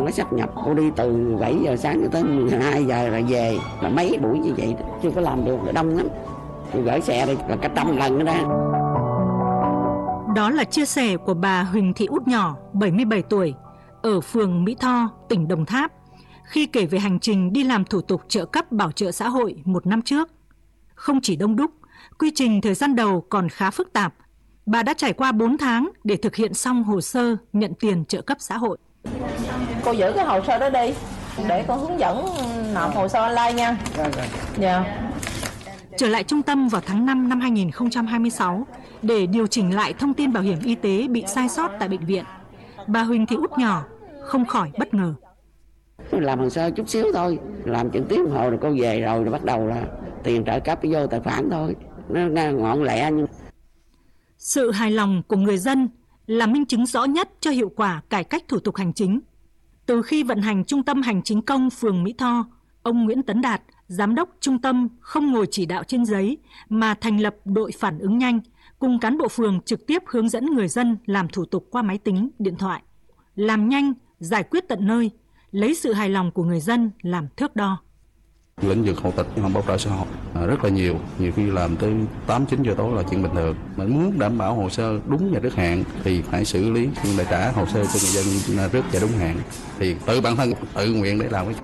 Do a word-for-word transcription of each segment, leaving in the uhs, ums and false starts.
nó sáp nhập. Cô đi từ bảy giờ sáng tới mười hai giờ là về, là mấy buổi như vậy đó. Chưa có làm được, đông lắm. Tôi gửi xe đây là cả trăm lần đó. Đó là chia sẻ của bà Huỳnh Thị Út Nhỏ, bảy mươi bảy tuổi, ở phường Mỹ Tho, tỉnh Đồng Tháp, khi kể về hành trình đi làm thủ tục trợ cấp bảo trợ xã hội một năm trước. Không chỉ đông đúc, quy trình thời gian đầu còn khá phức tạp. Bà đã trải qua bốn tháng để thực hiện xong hồ sơ nhận tiền trợ cấp xã hội. Cô giữ cái hồ sơ đó đi, để con hướng dẫn nộp hồ sơ online nha. Dạ. Trở lại trung tâm vào tháng năm năm hai nghìn không trăm hai mươi sáu để điều chỉnh lại thông tin bảo hiểm y tế bị sai sót tại bệnh viện. Bà Huỳnh Thị Út Nhỏ không khỏi bất ngờ. Làm hồ sơ chút xíu thôi, làm chừng tiếng đồng hồ rồi cô về rồi, rồi bắt đầu là tiền trợ cấp vô tài khoản thôi. Nó ngọn lẹ. Nhưng sự hài lòng của người dân là minh chứng rõ nhất cho hiệu quả cải cách thủ tục hành chính. Từ khi vận hành Trung tâm Hành chính công phường Mỹ Tho, ông Nguyễn Tấn Đạt, giám đốc trung tâm, không ngồi chỉ đạo trên giấy mà thành lập đội phản ứng nhanh, cùng cán bộ phường trực tiếp hướng dẫn người dân làm thủ tục qua máy tính, điện thoại. Làm nhanh, giải quyết tận nơi, lấy sự hài lòng của người dân làm thước đo. Lĩnh vực hộ tịch hoặc bảo trợ xã hội rất là nhiều, nhiều khi làm tới tám chín giờ tối là chuyện bình thường. Mà muốn đảm bảo hồ sơ đúng và trước hạn thì phải xử lý, nhưng lại trả hồ sơ cho người dân trước và đúng hạn. Thì tự bản thân tự nguyện để làm cái.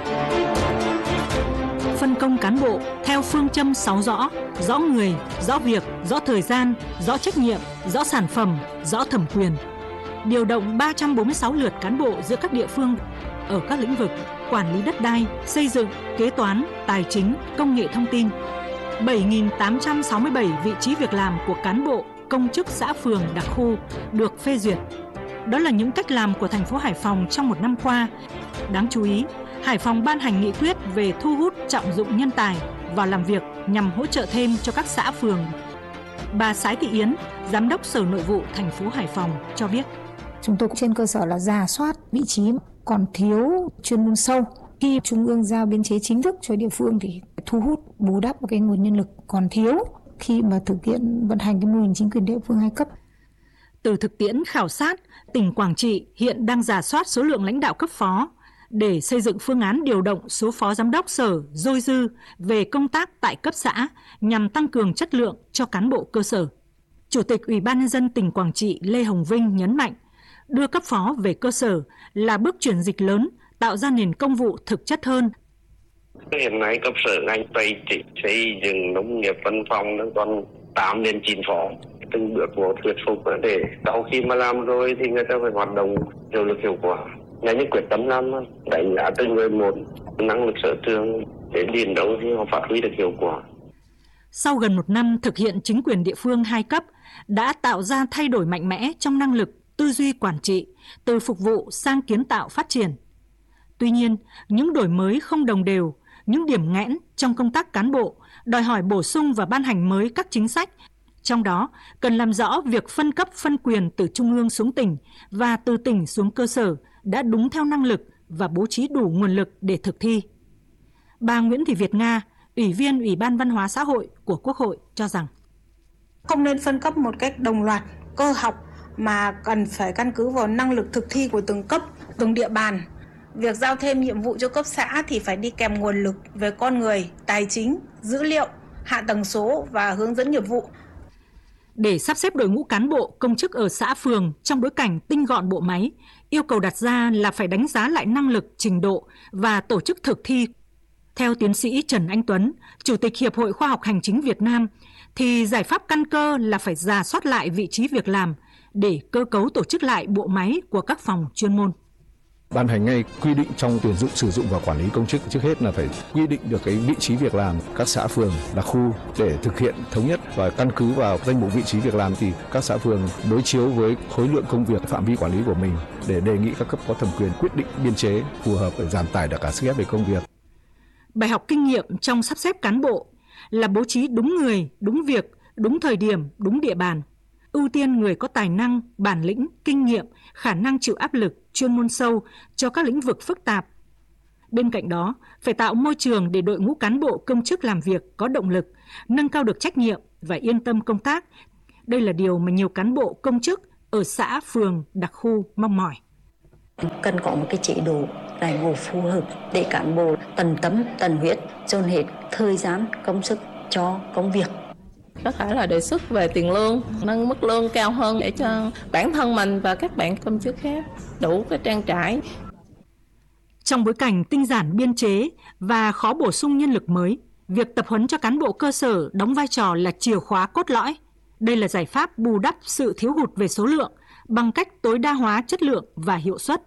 Phân công cán bộ theo phương châm sáu rõ: rõ người, rõ việc, rõ thời gian, rõ trách nhiệm, rõ sản phẩm, rõ thẩm quyền. Điều động ba trăm bốn mươi sáu lượt cán bộ giữa các địa phương ở các lĩnh vực quản lý đất đai, xây dựng, kế toán, tài chính, công nghệ thông tin. bảy nghìn tám trăm sáu mươi bảy vị trí việc làm của cán bộ, công chức xã phường đặc khu được phê duyệt. Đó là những cách làm của thành phố Hải Phòng trong một năm qua. Đáng chú ý, Hải Phòng ban hành nghị quyết về thu hút trọng dụng nhân tài vào làm việc nhằm hỗ trợ thêm cho các xã phường. Bà Sái Thị Yến, Giám đốc Sở Nội vụ thành phố Hải Phòng cho biết. Chúng tôi trên cơ sở là rà soát vị trí còn thiếu chuyên môn sâu. Khi Trung ương giao biên chế chính thức cho địa phương thì thu hút bù đắp cái nguồn nhân lực còn thiếu khi mà thực hiện vận hành cái mô hình chính quyền địa phương hai cấp. Từ thực tiễn khảo sát, tỉnh Quảng Trị hiện đang rà soát số lượng lãnh đạo cấp phó để xây dựng phương án điều động số phó giám đốc sở dôi dư về công tác tại cấp xã nhằm tăng cường chất lượng cho cán bộ cơ sở. Chủ tịch Ủy ban Nhân dân tỉnh Quảng Trị Lê Hồng Vinh nhấn mạnh, đưa cấp phó về cơ sở là bước chuyển dịch lớn, tạo ra nền công vụ thực chất hơn. Hiện nay cấp sở ngành Tây chỉ xây dựng nông nghiệp văn phòng nó còn tám đến chín phó. Từng bước một thuyết phục để sau khi mà làm rồi thì người ta phải hoạt động hiệu lực hiệu quả. Nhà những quyết tâm làm, đánh giá từng người một, năng lực sở trường để điền đâu thì họ phát huy được hiệu quả. Sau gần một năm thực hiện chính quyền địa phương hai cấp, đã tạo ra thay đổi mạnh mẽ trong năng lực, tư duy quản trị, từ phục vụ sang kiến tạo phát triển. Tuy nhiên, những đổi mới không đồng đều, những điểm nghẽn trong công tác cán bộ đòi hỏi bổ sung và ban hành mới các chính sách. Trong đó, cần làm rõ việc phân cấp phân quyền từ trung ương xuống tỉnh và từ tỉnh xuống cơ sở đã đúng theo năng lực và bố trí đủ nguồn lực để thực thi. Bà Nguyễn Thị Việt Nga, Ủy viên Ủy ban Văn hóa Xã hội của Quốc hội cho rằng không nên phân cấp một cách đồng loạt, cơ học mà cần phải căn cứ vào năng lực thực thi của từng cấp, từng địa bàn. Việc giao thêm nhiệm vụ cho cấp xã thì phải đi kèm nguồn lực về con người, tài chính, dữ liệu, hạ tầng số và hướng dẫn nghiệp vụ. Để sắp xếp đội ngũ cán bộ, công chức ở xã phường trong bối cảnh tinh gọn bộ máy, yêu cầu đặt ra là phải đánh giá lại năng lực, trình độ và tổ chức thực thi. Theo tiến sĩ Trần Anh Tuấn, Chủ tịch Hiệp hội Khoa học Hành chính Việt Nam, thì giải pháp căn cơ là phải rà soát lại vị trí việc làm để cơ cấu tổ chức lại bộ máy của các phòng chuyên môn. Ban hành ngay quy định trong tuyển dụng, sử dụng và quản lý công chức, trước hết là phải quy định được cái vị trí việc làm các xã phường, đặc khu để thực hiện thống nhất, và căn cứ vào danh mục vị trí việc làm thì các xã phường đối chiếu với khối lượng công việc, phạm vi quản lý của mình để đề nghị các cấp có thẩm quyền quyết định biên chế phù hợp để giảm tải được cả sức ép về công việc. Bài học kinh nghiệm trong sắp xếp cán bộ là bố trí đúng người, đúng việc, đúng thời điểm, đúng địa bàn. Ưu tiên người có tài năng, bản lĩnh, kinh nghiệm, khả năng chịu áp lực, chuyên môn sâu cho các lĩnh vực phức tạp. Bên cạnh đó, phải tạo môi trường để đội ngũ cán bộ công chức làm việc có động lực, nâng cao được trách nhiệm và yên tâm công tác. Đây là điều mà nhiều cán bộ công chức ở xã, phường, đặc khu mong mỏi. Cần có một cái chế độ đãi ngộ phù hợp để cán bộ tận tâm, tận huyết, dồn hết thời gian, công sức cho công việc. Có thể là đề xuất về tiền lương, nâng mức lương cao hơn để cho bản thân mình và các bạn công chức khác đủ cái trang trải. Trong bối cảnh tinh giản biên chế và khó bổ sung nhân lực mới, việc tập huấn cho cán bộ cơ sở đóng vai trò là chìa khóa cốt lõi. Đây là giải pháp bù đắp sự thiếu hụt về số lượng bằng cách tối đa hóa chất lượng và hiệu suất.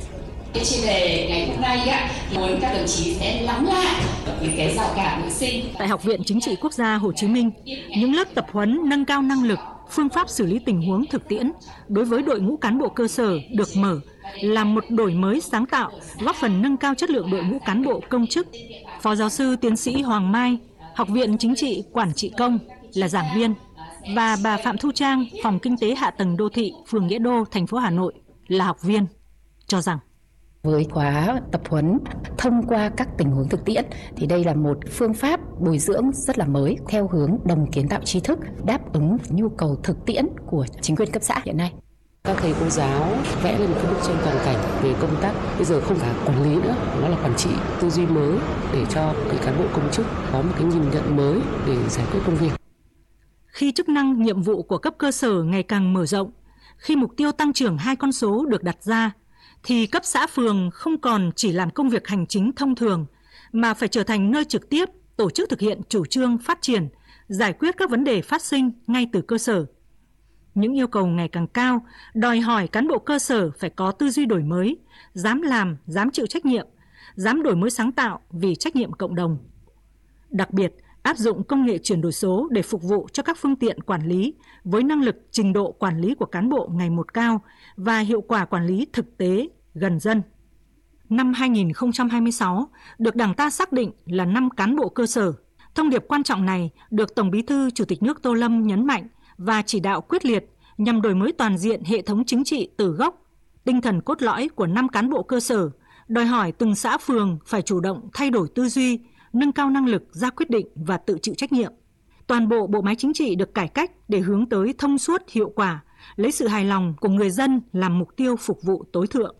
Cái chuyên đề ngày hôm nay á, muốn các đồng chí sẽ lắng lại những cái rào cản nảy sinh. Tại Học viện Chính trị Quốc gia Hồ Chí Minh, những lớp tập huấn nâng cao năng lực, phương pháp xử lý tình huống thực tiễn đối với đội ngũ cán bộ cơ sở được mở là một đổi mới sáng tạo, góp phần nâng cao chất lượng đội ngũ cán bộ công chức. Phó giáo sư tiến sĩ Hoàng Mai, Học viện Chính trị Quản trị Công là giảng viên, và bà Phạm Thu Trang, Phòng Kinh tế Hạ tầng Đô thị, phường Nghĩa Đô, thành phố Hà Nội là học viên, cho rằng với khóa tập huấn thông qua các tình huống thực tiễn thì đây là một phương pháp bồi dưỡng rất là mới theo hướng đồng kiến tạo tri thức, đáp ứng nhu cầu thực tiễn của chính quyền cấp xã hiện nay. Các thầy cô giáo vẽ lên một cái bức tranh toàn cảnh về công tác bây giờ không phải quản lý nữa, nó là quản trị, tư duy mới để cho cái cán bộ công chức có một cái nhìn nhận mới để giải quyết công việc. Khi chức năng nhiệm vụ của cấp cơ sở ngày càng mở rộng, khi mục tiêu tăng trưởng hai con số được đặt ra, thì cấp xã phường không còn chỉ làm công việc hành chính thông thường, mà phải trở thành nơi trực tiếp tổ chức thực hiện chủ trương phát triển, giải quyết các vấn đề phát sinh ngay từ cơ sở. Những yêu cầu ngày càng cao, đòi hỏi cán bộ cơ sở phải có tư duy đổi mới, dám làm, dám chịu trách nhiệm, dám đổi mới sáng tạo vì trách nhiệm cộng đồng. Đặc biệt, áp dụng công nghệ chuyển đổi số để phục vụ cho các phương tiện quản lý với năng lực, trình độ quản lý của cán bộ ngày một cao và hiệu quả quản lý thực tế, gần dân. Năm hai nghìn không trăm hai mươi sáu được Đảng ta xác định là năm cán bộ cơ sở. Thông điệp quan trọng này được Tổng Bí thư Chủ tịch nước Tô Lâm nhấn mạnh và chỉ đạo quyết liệt nhằm đổi mới toàn diện hệ thống chính trị từ gốc. Tinh thần cốt lõi của năm cán bộ cơ sở đòi hỏi từng xã phường phải chủ động thay đổi tư duy, nâng cao năng lực ra quyết định và tự chịu trách nhiệm. Toàn bộ bộ máy chính trị được cải cách để hướng tới thông suốt, hiệu quả, lấy sự hài lòng của người dân làm mục tiêu phục vụ tối thượng.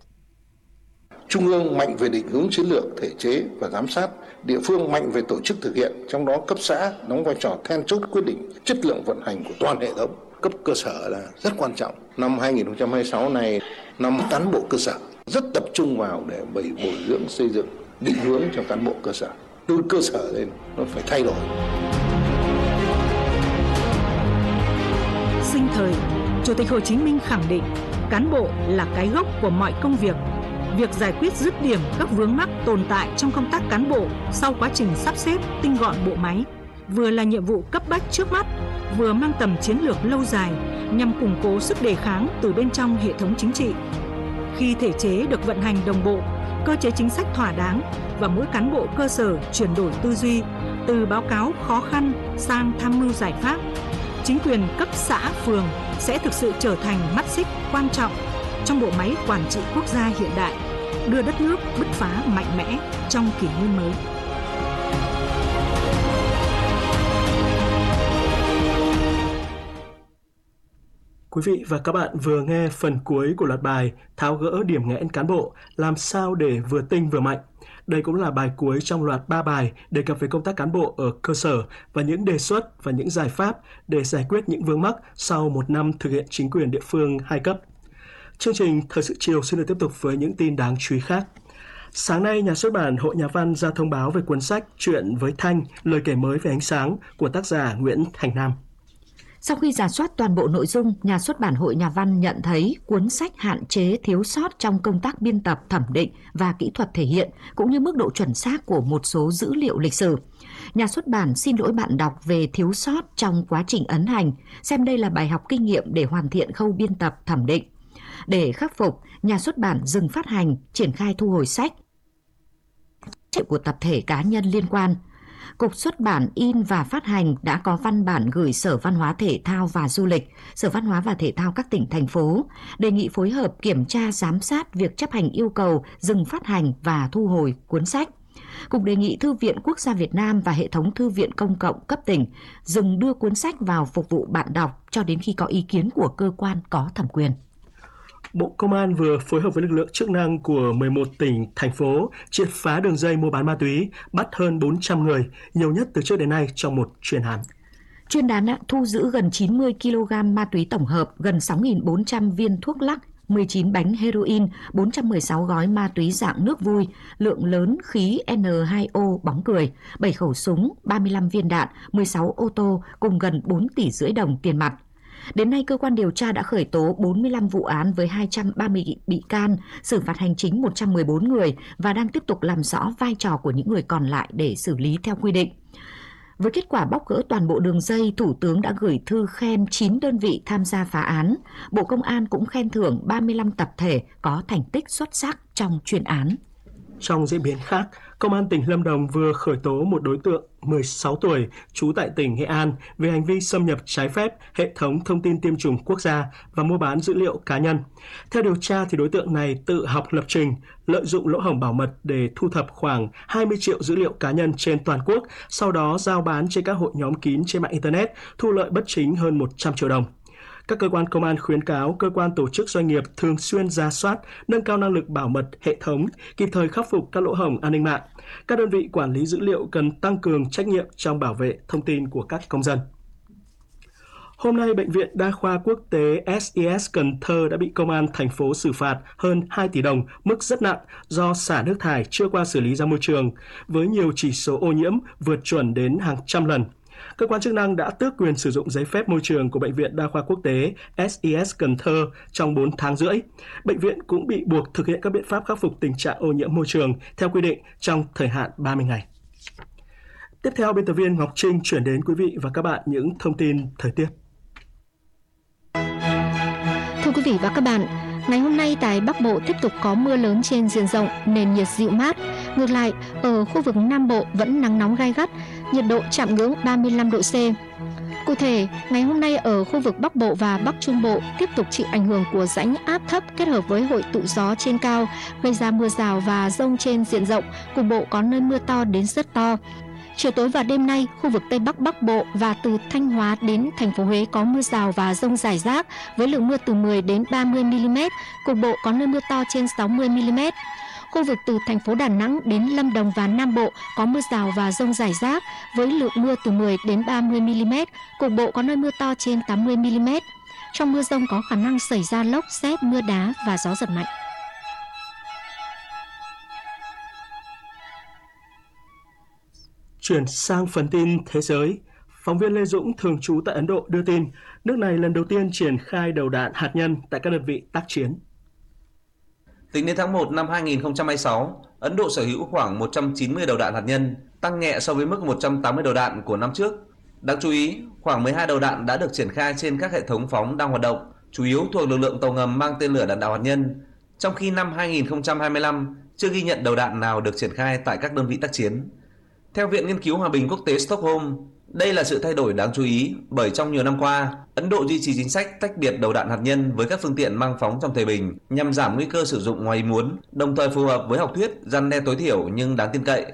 Trung ương mạnh về định hướng chiến lược, thể chế và giám sát, địa phương mạnh về tổ chức thực hiện, trong đó cấp xã đóng vai trò then chốt quyết định chất lượng vận hành của toàn hệ thống. Cấp cơ sở là rất quan trọng. Năm hai nghìn không trăm hai mươi sáu này, năm cán bộ cơ sở rất tập trung vào để bồi dưỡng, xây dựng, định hướng cho cán bộ cơ sở. Từ cơ sở lên nó phải thay đổi. Sinh thời, Chủ tịch Hồ Chí Minh khẳng định cán bộ là cái gốc của mọi công việc. Việc giải quyết dứt điểm các vướng mắc tồn tại trong công tác cán bộ sau quá trình sắp xếp tinh gọn bộ máy vừa là nhiệm vụ cấp bách trước mắt, vừa mang tầm chiến lược lâu dài nhằm củng cố sức đề kháng từ bên trong hệ thống chính trị. Khi thể chế được vận hành đồng bộ, cơ chế chính sách thỏa đáng và mỗi cán bộ cơ sở chuyển đổi tư duy từ báo cáo khó khăn sang tham mưu giải pháp, chính quyền cấp xã phường sẽ thực sự trở thành mắt xích quan trọng trong bộ máy quản trị quốc gia hiện đại, đưa đất nước bứt phá mạnh mẽ trong kỷ nguyên mới. Quý vị và các bạn vừa nghe phần cuối của loạt bài Tháo gỡ điểm nghẽn cán bộ, làm sao để vừa tinh vừa mạnh. Đây cũng là bài cuối trong loạt ba bài đề cập về công tác cán bộ ở cơ sở và những đề xuất và những giải pháp để giải quyết những vướng mắc sau một năm thực hiện chính quyền địa phương hai cấp. Chương trình Thời sự chiều xin được tiếp tục với những tin đáng chú ý khác. Sáng nay, Nhà xuất bản Hội Nhà văn ra thông báo về cuốn sách Chuyện với Thanh, lời kể mới về ánh sáng của tác giả Nguyễn Thành Nam. Sau khi rà soát toàn bộ nội dung, Nhà xuất bản Hội Nhà văn nhận thấy cuốn sách hạn chế thiếu sót trong công tác biên tập, thẩm định và kỹ thuật thể hiện, cũng như mức độ chuẩn xác của một số dữ liệu lịch sử. Nhà xuất bản xin lỗi bạn đọc về thiếu sót trong quá trình ấn hành, xem đây là bài học kinh nghiệm để hoàn thiện khâu biên tập, thẩm định. Để khắc phục, Nhà xuất bản dừng phát hành, triển khai thu hồi sách của tập thể cá nhân liên quan. Cục Xuất bản, In và Phát hành đã có văn bản gửi Sở Văn hóa Thể thao và Du lịch, Sở Văn hóa và Thể thao các tỉnh, thành phố, đề nghị phối hợp kiểm tra giám sát việc chấp hành yêu cầu dừng phát hành và thu hồi cuốn sách. Cục đề nghị Thư viện Quốc gia Việt Nam và hệ thống thư viện công cộng cấp tỉnh dừng đưa cuốn sách vào phục vụ bạn đọc cho đến khi có ý kiến của cơ quan có thẩm quyền. Bộ Công an vừa phối hợp với lực lượng chức năng của mười một tỉnh, thành phố triệt phá đường dây mua bán ma túy, bắt hơn bốn trăm người, nhiều nhất từ trước đến nay trong một chuyên án. Chuyên án đã thu giữ gần chín mươi ki lô gam ma túy tổng hợp, gần sáu nghìn bốn trăm viên thuốc lắc, mười chín bánh heroin, bốn trăm mười sáu gói ma túy dạng nước vui, lượng lớn khí N hai O bóng cười, bảy khẩu súng, ba mươi lăm viên đạn, mười sáu ô tô cùng gần bốn tỷ rưỡi đồng tiền mặt. Đến nay, cơ quan điều tra đã khởi tố bốn mươi lăm vụ án với hai trăm ba mươi bị can, xử phạt hành chính một trăm mười bốn người và đang tiếp tục làm rõ vai trò của những người còn lại để xử lý theo quy định. Với kết quả bóc gỡ toàn bộ đường dây, Thủ tướng đã gửi thư khen chín đơn vị tham gia phá án. Bộ Công an cũng khen thưởng ba mươi lăm tập thể có thành tích xuất sắc trong chuyên án. Trong diễn biến khác, Công an tỉnh Lâm Đồng vừa khởi tố một đối tượng mười sáu tuổi trú tại tỉnh Nghệ An về hành vi xâm nhập trái phép hệ thống thông tin tiêm chủng quốc gia và mua bán dữ liệu cá nhân. Theo điều tra, thì đối tượng này tự học lập trình, lợi dụng lỗ hổng bảo mật để thu thập khoảng hai mươi triệu dữ liệu cá nhân trên toàn quốc, sau đó giao bán trên các hội nhóm kín trên mạng Internet, thu lợi bất chính hơn một trăm triệu đồng. Các cơ quan công an khuyến cáo cơ quan tổ chức doanh nghiệp thường xuyên rà soát, nâng cao năng lực bảo mật hệ thống, kịp thời khắc phục các lỗ hổng an ninh mạng. Các đơn vị quản lý dữ liệu cần tăng cường trách nhiệm trong bảo vệ thông tin của các công dân. Hôm nay, Bệnh viện Đa khoa Quốc tế S I S Cần Thơ đã bị Công an thành phố xử phạt hơn hai tỷ đồng, mức rất nặng do xả nước thải chưa qua xử lý ra môi trường, với nhiều chỉ số ô nhiễm vượt chuẩn đến hàng trăm lần. Cơ quan chức năng đã tước quyền sử dụng giấy phép môi trường của Bệnh viện Đa khoa Quốc tế S I S Cần Thơ trong bốn tháng rưỡi. Bệnh viện cũng bị buộc thực hiện các biện pháp khắc phục tình trạng ô nhiễm môi trường theo quy định trong thời hạn ba mươi ngày. Tiếp theo, biên tập viên Ngọc Trinh chuyển đến quý vị và các bạn những thông tin thời tiết. Thưa quý vị và các bạn, ngày hôm nay tại Bắc Bộ tiếp tục có mưa lớn trên diện rộng, nền nhiệt dịu mát. Ngược lại, ở khu vực Nam Bộ vẫn nắng nóng gay gắt, nhiệt độ chạm ngưỡng ba mươi lăm độ C. Cụ thể, ngày hôm nay ở khu vực Bắc Bộ và Bắc Trung Bộ tiếp tục chịu ảnh hưởng của rãnh áp thấp kết hợp với hội tụ gió trên cao, gây ra mưa rào và dông trên diện rộng, cục bộ có nơi mưa to đến rất to. Chiều tối và đêm nay, khu vực Tây Bắc Bắc Bộ và từ Thanh Hóa đến thành phố Huế có mưa rào và dông rải rác với lượng mưa từ mười đến ba mươi mi-li-mét, cục bộ có nơi mưa to trên sáu mươi mi-li-mét. Khu vực từ thành phố Đà Nẵng đến Lâm Đồng và Nam Bộ có mưa rào và dông rải rác với lượng mưa từ mười đến ba mươi mi-li-mét, cục bộ có nơi mưa to trên tám mươi mi-li-mét. Trong mưa dông có khả năng xảy ra lốc, sét, mưa đá và gió giật mạnh. Chuyển sang phần tin thế giới, phóng viên Lê Dũng thường trú tại Ấn Độ đưa tin, nước này lần đầu tiên triển khai đầu đạn hạt nhân tại các đơn vị tác chiến. Tính đến tháng một năm hai nghìn không trăm hai mươi sáu, Ấn Độ sở hữu khoảng một trăm chín mươi đầu đạn hạt nhân, tăng nhẹ so với mức một trăm tám mươi đầu đạn của năm trước. Đáng chú ý, khoảng mười hai đầu đạn đã được triển khai trên các hệ thống phóng đang hoạt động, chủ yếu thuộc lực lượng tàu ngầm mang tên lửa đạn đạo hạt nhân, trong khi năm hai nghìn không trăm hai mươi lăm chưa ghi nhận đầu đạn nào được triển khai tại các đơn vị tác chiến. Theo Viện Nghiên cứu Hòa bình Quốc tế Stockholm, đây là sự thay đổi đáng chú ý bởi trong nhiều năm qua, Ấn Độ duy trì chính sách tách biệt đầu đạn hạt nhân với các phương tiện mang phóng trong thời bình nhằm giảm nguy cơ sử dụng ngoài ý muốn, đồng thời phù hợp với học thuyết răn đe tối thiểu nhưng đáng tin cậy.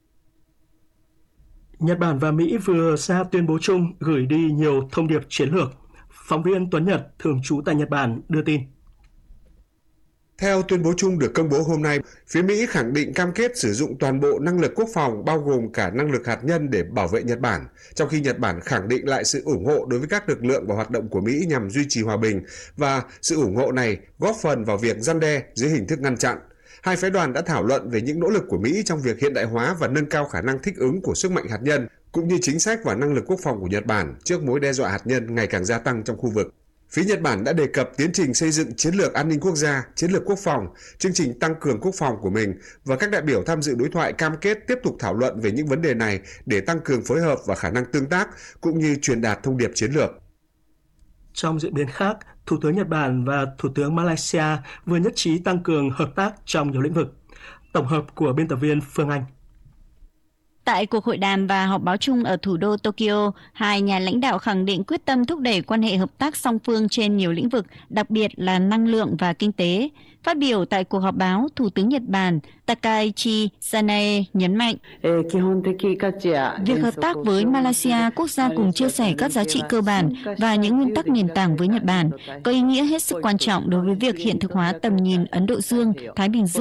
Nhật Bản và Mỹ vừa ra tuyên bố chung gửi đi nhiều thông điệp chiến lược. Phóng viên Tuấn Nhật thường trú tại Nhật Bản đưa tin. Theo tuyên bố chung được công bố hôm nay, phía Mỹ khẳng định cam kết sử dụng toàn bộ năng lực quốc phòng bao gồm cả năng lực hạt nhân để bảo vệ Nhật Bản, trong khi Nhật Bản khẳng định lại sự ủng hộ đối với các lực lượng và hoạt động của Mỹ nhằm duy trì hòa bình, và sự ủng hộ này góp phần vào việc răn đe dưới hình thức ngăn chặn. Hai phái đoàn đã thảo luận về những nỗ lực của Mỹ trong việc hiện đại hóa và nâng cao khả năng thích ứng của sức mạnh hạt nhân, cũng như chính sách và năng lực quốc phòng của Nhật Bản trước mối đe dọa hạt nhân ngày càng gia tăng trong khu vực. Phía Nhật Bản đã đề cập tiến trình xây dựng chiến lược an ninh quốc gia, chiến lược quốc phòng, chương trình tăng cường quốc phòng của mình, và các đại biểu tham dự đối thoại cam kết tiếp tục thảo luận về những vấn đề này để tăng cường phối hợp và khả năng tương tác, cũng như truyền đạt thông điệp chiến lược. Trong diễn biến khác, Thủ tướng Nhật Bản và Thủ tướng Malaysia vừa nhất trí tăng cường hợp tác trong nhiều lĩnh vực. Tổng hợp của biên tập viên Phương Anh. Tại cuộc hội đàm và họp báo chung ở thủ đô Tokyo, hai nhà lãnh đạo khẳng định quyết tâm thúc đẩy quan hệ hợp tác song phương trên nhiều lĩnh vực, đặc biệt là năng lượng và kinh tế. Phát biểu tại cuộc họp báo, Thủ tướng Nhật Bản Takaichi Sanae nhấn mạnh, việc hợp tác với Malaysia, quốc gia cùng chia sẻ các giá trị cơ bản và những nguyên tắc nền tảng với Nhật Bản, có ý nghĩa hết sức quan trọng đối với việc hiện thực hóa tầm nhìn Ấn Độ Dương, Thái Bình Dương.